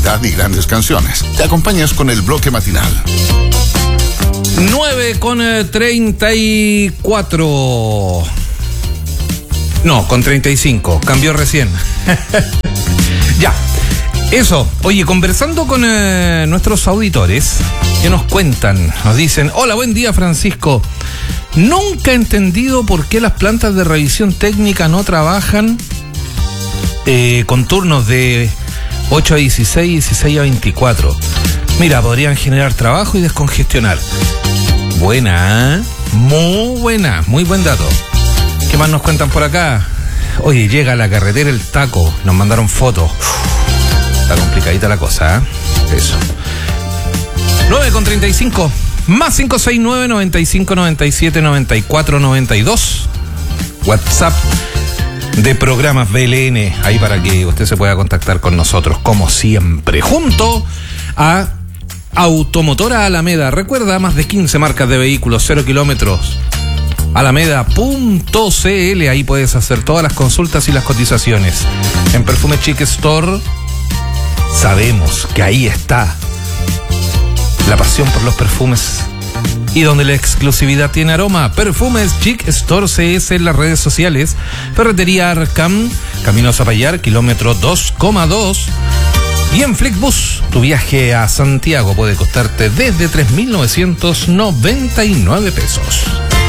calidad y grandes canciones. Te acompañas con el bloque matinal. 9:34. No, con 35. Cambió recién. Ya. Eso. Oye, conversando con nuestros auditores, que nos cuentan, nos dicen: hola, buen día, Francisco. Nunca he entendido por qué las plantas de revisión técnica no trabajan con turnos de 8 a 16, 16 a 24. Mira, podrían generar trabajo y descongestionar. Buena, muy buena, muy buen dato. ¿Qué más nos cuentan por acá? Oye, llega a la carretera el taco, nos mandaron fotos. Está complicadita la cosa, ¿eh? Eso. 9:35. Más 569-9597-9492. WhatsApp de Programas BLN. Ahí para que usted se pueda contactar con nosotros, como siempre. Junto a Automotora Alameda. Recuerda, más de 15 marcas de vehículos, 0 kilómetros. Alameda.cl. Ahí puedes hacer todas las consultas y las cotizaciones. En Perfume Chic Store sabemos que ahí está la pasión por los perfumes y donde la exclusividad tiene aroma. Perfumes Chic Store CS en las redes sociales. Ferretería Arcam, Camino Zapallar, kilómetro 2,2. Y en Flixbus, tu viaje a Santiago puede costarte desde 3.999 pesos.